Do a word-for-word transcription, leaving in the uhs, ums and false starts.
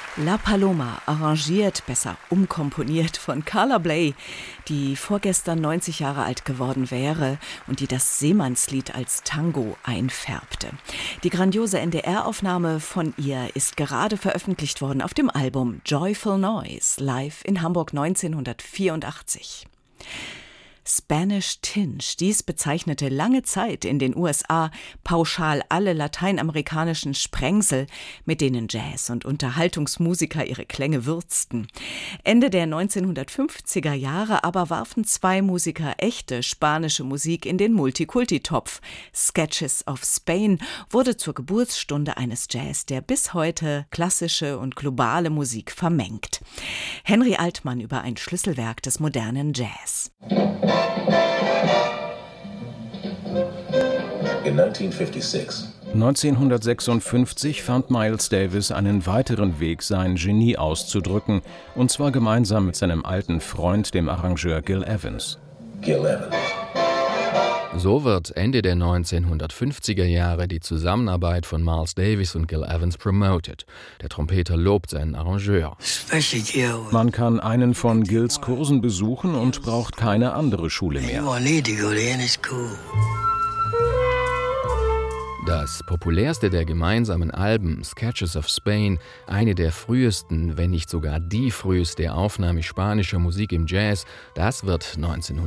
La Paloma, arrangiert, besser umkomponiert von Carla Bley, die vorgestern neunzig Jahre alt geworden wäre und die das Seemannslied als Tango einfärbte. Die grandiose N D R-Aufnahme von ihr ist gerade veröffentlicht worden auf dem Album Joyful Noise, live in Hamburg neunzehnhundertvierundachtzig. Spanish Tinge, dies bezeichnete lange Zeit in den U S A pauschal alle lateinamerikanischen Sprengsel, mit denen Jazz- und Unterhaltungsmusiker ihre Klänge würzten. Ende der neunzehnhundertfünfziger Jahre aber warfen zwei Musiker echte spanische Musik in den Multikulti-Topf. Sketches of Spain wurde zur Geburtsstunde eines Jazz, der bis heute klassische und globale Musik vermengt. Henry Altmann über ein Schlüsselwerk des modernen Jazz. In neunzehnhundertsechsundfünfzig fand Miles Davis einen weiteren Weg, sein Genie auszudrücken, und zwar gemeinsam mit seinem alten Freund, dem Arrangeur Gil Evans. Gil Evans. So wird Ende der neunzehnhundertfünfziger Jahre die Zusammenarbeit von Miles Davis und Gil Evans promotet. Der Trompeter lobt seinen Arrangeur. Man kann einen von Gils Kursen besuchen und braucht keine andere Schule mehr. Das populärste der gemeinsamen Alben, Sketches of Spain, eine der frühesten, wenn nicht sogar die früheste Aufnahme spanischer Musik im Jazz, das wird neunzehnhundertfünfundachtzig